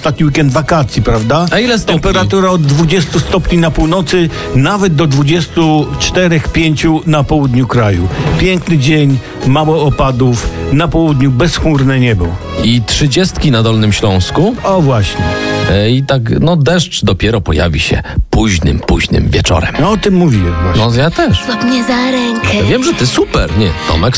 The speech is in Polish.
ostatni weekend wakacji, prawda? A ile stopni? Temperatura od 20 stopni na północy, nawet do 24-5 na południu kraju. Piękny dzień, mało opadów, na południu bezchmurne niebo. I 30 na Dolnym Śląsku. O właśnie. I tak, deszcz dopiero pojawi się późnym wieczorem. No o tym mówiłem właśnie. Ja też. Złap mnie za rękę. Wiem, że ty super. Nie, Tomek